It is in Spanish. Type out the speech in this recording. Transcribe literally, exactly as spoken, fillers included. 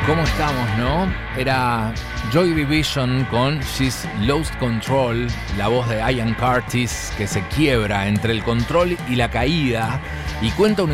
¿Cómo estamos, no? Era Joy Division con She's Lost Control, la voz de Ian Curtis que se quiebra entre el control y la caída y cuenta una